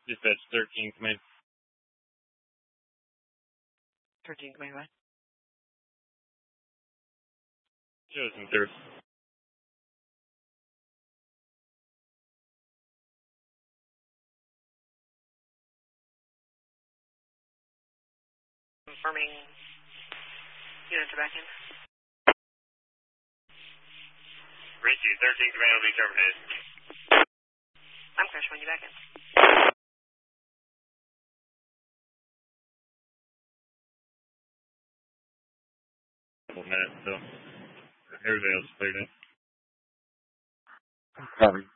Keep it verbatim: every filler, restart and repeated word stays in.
Dispatch thirteen, command. thirteen, command, what? Chosen third. Confirming units are back in. Richie, thirteen, command will be terminated. I'm crash when you back in. Couple minutes, so everybody else is cleared in. Copy.